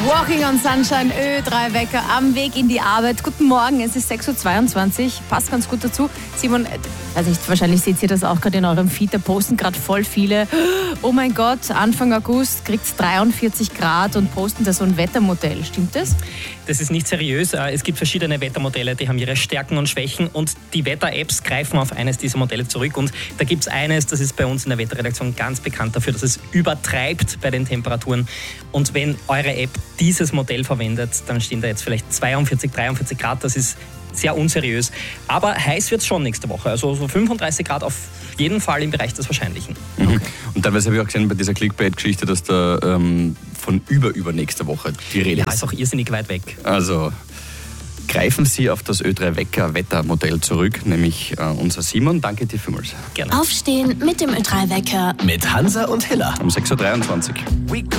Walking on Sunshine, Ö3 Wecker am Weg in die Arbeit. Guten Morgen, es ist 6.22 Uhr, passt ganz gut dazu. Simon, weiß nicht, wahrscheinlich seht ihr das auch gerade in eurem Feed, da posten gerade voll viele. Oh mein Gott, Anfang August kriegt es 43 Grad und posten da so ein Wettermodell. Stimmt das? Das ist nicht seriös. Es gibt verschiedene Wettermodelle, die haben ihre Stärken und Schwächen und die Wetter-Apps greifen auf eines dieser Modelle zurück. Und da gibt es eines, das ist bei uns in der Wetterredaktion ganz bekannt dafür, dass es übertreibt bei den Temperaturen. Und wenn eure App dieses Modell verwendet, dann stehen da jetzt vielleicht 42, 43 Grad. Das ist sehr unseriös. Aber heiß wird es schon nächste Woche. Also so 35 Grad auf jeden Fall im Bereich des Wahrscheinlichen. Mhm. Und teilweise habe ich auch gesehen bei dieser Clickbait-Geschichte, dass da von übernächste Woche die Rede ist. Ja, ist auch irrsinnig weit weg. Also greifen Sie auf das Ö3 Wecker Wettermodell zurück, nämlich unser Simon. Danke dir vielmals. Gerne. Aufstehen mit dem Ö3 Wecker. Mit Hansa und Hiller. Um 6.23 Uhr.